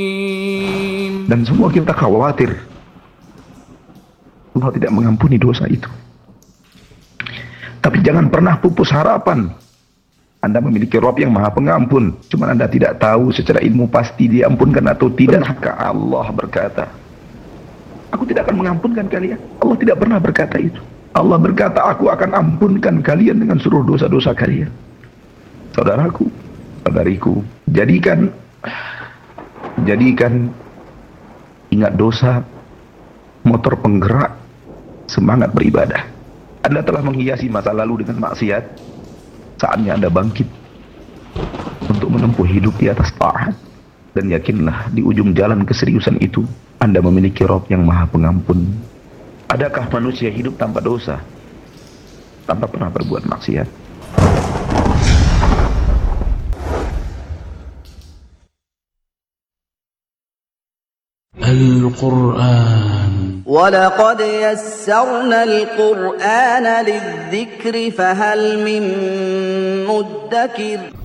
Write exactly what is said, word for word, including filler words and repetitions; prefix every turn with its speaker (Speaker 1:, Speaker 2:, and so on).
Speaker 1: Dan semua kita khawatir Allah tidak mengampuni dosa itu. Tapi jangan pernah pupus harapan. Anda memiliki Rabb yang Maha Pengampun, cuma Anda tidak tahu secara ilmu pasti diampunkan atau tidak. Maka Allah berkata, aku tidak akan mengampunkan kalian. Allah tidak pernah berkata itu. Allah berkata, aku akan ampunkan kalian dengan seluruh dosa-dosa kalian. Saudaraku, saudariku, jadikan jadikan ingat dosa motor penggerak semangat beribadah. Anda telah menghiasi masa lalu dengan maksiat, saatnya Anda bangkit untuk menempuh hidup di atas taat. Dan yakinlah, di ujung jalan keseriusan itu Anda memiliki Rabb yang Maha Pengampun. Adakah manusia hidup tanpa dosa, tanpa pernah berbuat maksiat?
Speaker 2: Al-Quran.
Speaker 3: وَلَقَدْ يَسَّرْنَا الْقُرْآنَ لِلذِّكْرِ فَهَلْ مِن مُّدَّكِرٍ